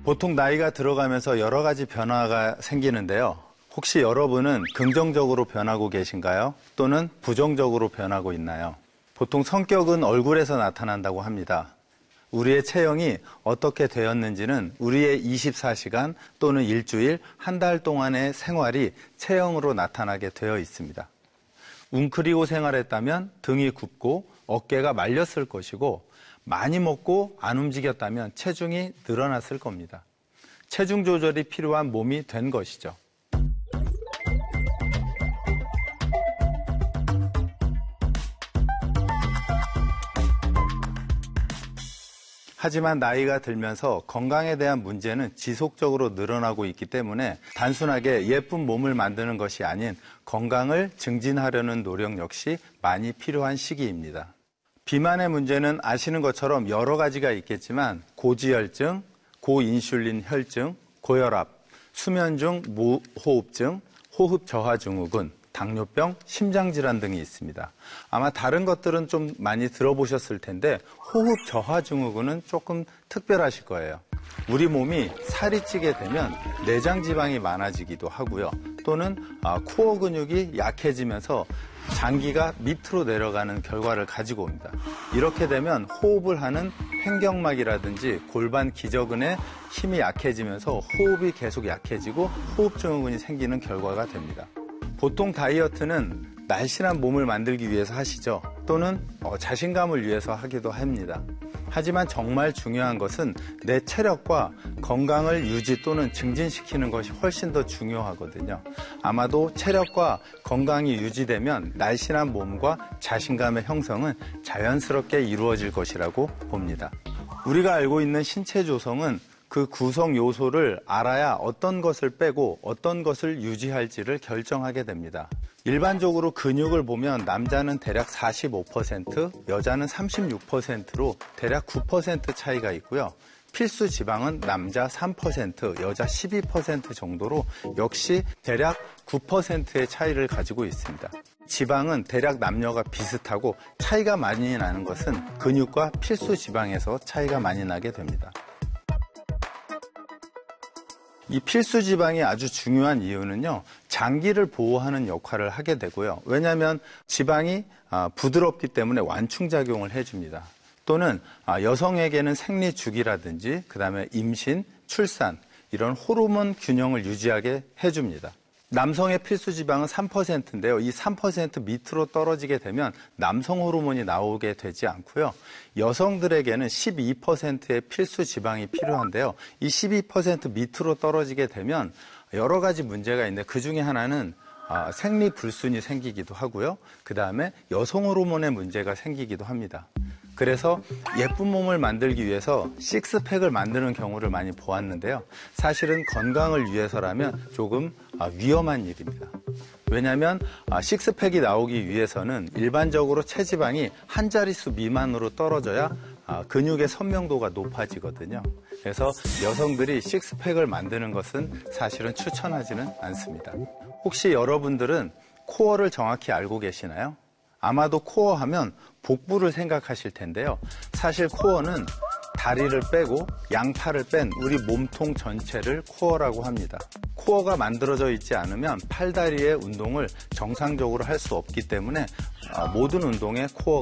보통 나이가 들어가면서 여러 가지 변화가 생기는데요. 혹시 여러분은 긍정적으로 변하고 계신가요? 또는 부정적으로 변하고 있나요? 보통 성격은 얼굴에서 나타난다고 합니다. 우리의 체형이 어떻게 되었는지는 우리의 24시간 또는 일주일, 한 달 동안의 생활이 체형으로 나타나게 되어 있습니다. 웅크리고 생활했다면 등이 굽고 어깨가 말렸을 것이고, 많이 먹고 안 움직였다면 체중이 늘어났을 겁니다. 체중 조절이 필요한 몸이 된 것이죠. 하지만 나이가 들면서 건강에 대한 문제는 지속적으로 늘어나고 있기 때문에 단순하게 예쁜 몸을 만드는 것이 아닌 건강을 증진하려는 노력 역시 많이 필요한 시기입니다. 비만의 문제는 아시는 것처럼 여러 가지가 있겠지만 고지혈증, 고인슐린 혈증, 고혈압, 수면 중 무호흡증, 호흡 저하 증후군, 당뇨병, 심장질환 등이 있습니다. 아마 다른 것들은 좀 많이 들어보셨을 텐데 호흡 저하 증후군은 조금 특별하실 거예요. 우리 몸이 살이 찌게 되면 내장 지방이 많아지기도 하고요. 또는 코어 근육이 약해지면서 장기가 밑으로 내려가는 결과를 가지고 옵니다. 이렇게 되면 호흡을 하는 횡격막이라든지 골반 기저근의 힘이 약해지면서 호흡이 계속 약해지고 호흡 증후군이 생기는 결과가 됩니다. 보통 다이어트는 날씬한 몸을 만들기 위해서 하시죠. 또는 자신감을 위해서 하기도 합니다. 하지만 정말 중요한 것은 내 체력과 건강을 유지 또는 증진시키는 것이 훨씬 더 중요하거든요. 아마도 체력과 건강이 유지되면 날씬한 몸과 자신감의 형성은 자연스럽게 이루어질 것이라고 봅니다. 우리가 알고 있는 신체 조성은 그 구성 요소를 알아야 어떤 것을 빼고 어떤 것을 유지할지를 결정하게 됩니다. 일반적으로 근육을 보면 남자는 대략 45%, 여자는 36%로 대략 9% 차이가 있고요. 필수 지방은 남자 3%, 여자 12% 정도로 역시 대략 9%의 차이를 가지고 있습니다. 지방은 대략 남녀가 비슷하고 차이가 많이 나는 것은 근육과 필수 지방에서 차이가 많이 나게 됩니다. 이 필수 지방이 아주 중요한 이유는요, 장기를 보호하는 역할을 하게 되고요. 왜냐하면 지방이 부드럽기 때문에 완충작용을 해줍니다. 또는 여성에게는 생리주기라든지 그다음에 임신, 출산 이런 호르몬 균형을 유지하게 해줍니다. 남성의 필수 지방은 3%인데요. 이 3% 밑으로 떨어지게 되면 남성 호르몬이 나오게 되지 않고요. 여성들에게는 12%의 필수 지방이 필요한데요. 이 12% 밑으로 떨어지게 되면 여러 가지 문제가 있는데 그 중에 하나는 생리불순이 생기기도 하고요. 그 다음에 여성 호르몬의 문제가 생기기도 합니다. 그래서 예쁜 몸을 만들기 위해서 식스팩을 만드는 경우를 많이 보았는데요. 사실은 건강을 위해서라면 조금 위험한 일입니다. 왜냐하면 식스팩이 나오기 위해서는 일반적으로 체지방이 한 자릿수 미만으로 떨어져야 근육의 선명도가 높아지거든요. 그래서 여성들이 식스팩을 만드는 것은 사실은 추천하지는 않습니다. 혹시 여러분들은 코어를 정확히 알고 계시나요? 아마도 코어 하면 복부를 생각하실 텐데요. 사실 코어는 다리를 빼고 양팔을 뺀 우리 몸통 전체를 코어라고 합니다. 코어가 만들어져 있지 않으면 팔다리의 운동을 정상적으로 할 수 없기 때문에 모든 운동에 코어가